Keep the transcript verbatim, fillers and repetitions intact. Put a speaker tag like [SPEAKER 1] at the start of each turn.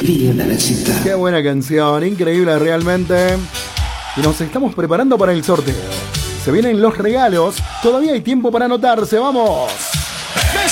[SPEAKER 1] alegría de la ciudad.
[SPEAKER 2] Qué buena canción, increíble realmente. Y nos estamos preparando para el sorteo. Se vienen los regalos, todavía hay tiempo para anotarse, ¡vamos!